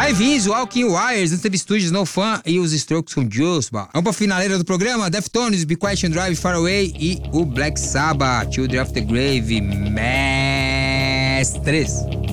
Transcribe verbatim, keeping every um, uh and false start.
Drive-ins, Walking Wires, antes teve Stooges, No Fun e os Strokes com Juicebox. Vamos pra finaleira do programa, Deftones, Be Quiet and Drive, Far Away e o Black Sabbath, Children of the Grave, Mestres.